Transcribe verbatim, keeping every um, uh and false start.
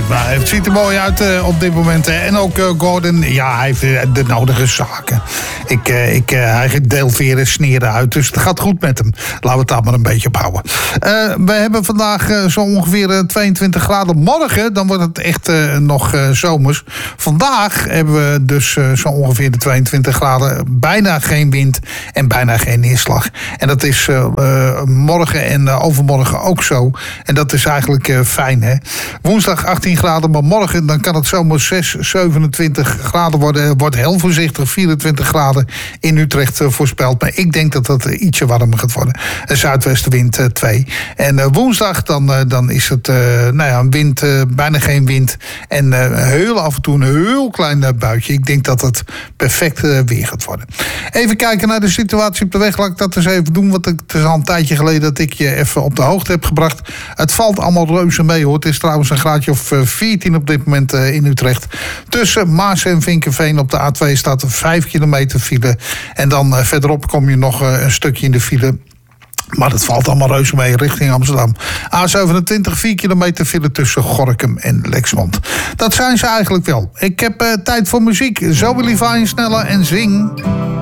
maar het ziet er mooi uit uh, op dit moment. Uh, en ook uh, Gordon, ja, hij heeft uh, de nodige zaken. Ik, uh, ik, uh, hij deelt weer een sneren uit, dus het gaat goed met hem. Laten we het daar maar een beetje op houden. Uh, we hebben vandaag uh, zo ongeveer uh, tweeëntwintig graden. Morgen, dan wordt het echt uh, nog uh, zomers. Vandaag hebben we dus uh, zo ongeveer de tweeëntwintig graden. Bijna geen wind en bijna geen neerslag. En dat is uh, uh, morgen en uh, overmorgen ook zo. En dat is eigenlijk uh, fijn, hè. Woensdag achttien graden, maar morgen dan kan het zomaar zes, zevenentwintig graden worden. Wordt heel voorzichtig, vierentwintig graden in Utrecht uh, voorspeld. Maar ik denk dat dat uh, ietsje warmer gaat worden. Een zuidwestenwind uh, twee. En uh, woensdag dan, uh, dan is het uh, nou ja, een wind, uh, bijna geen wind. En uh, heel af en toe een heel klein uh, buitje. Ik denk dat het perfect uh, weer gaat worden. Even kijken naar de situatie op de weg. Laat ik dat eens even doen, want het is al een tijdje geleden dat ik je even op de hoogte heb gebracht. Het valt allemaal reuze mee, hoor. Het is trouwens een graadje of veertien op dit moment uh, in Utrecht. Tussen Maas en Vinkenveen op de A twee staat vijf kilometer file. En dan uh, verderop kom je nog uh, een stukje in de file. Maar dat valt allemaal reuze mee richting Amsterdam. A zevenentwintig, vier kilometer file tussen Gorinchem en Lexmond. Dat zijn ze eigenlijk wel. Ik heb uh, tijd voor muziek. Zoe Levine sneller en zing.